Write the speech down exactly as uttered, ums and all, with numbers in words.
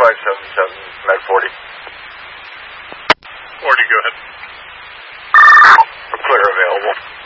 five seven seven, Med forty. forty, go ahead. Clear available.